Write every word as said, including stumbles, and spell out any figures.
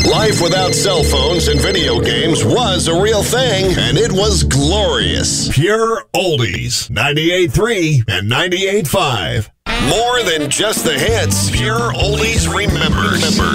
Life without cell phones and video games was a real thing, and it was glorious. Pure Oldies, ninety-eight point three and ninety-eight point five. More than just the hits, Pure Oldies remembers.